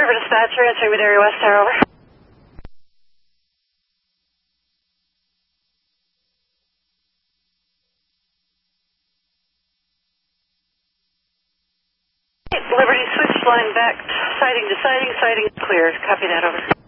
River Dispatcher, answering with Area West Tower, over. Liberty switch line back, sighting to sighting, sighting clear. Copy that, over.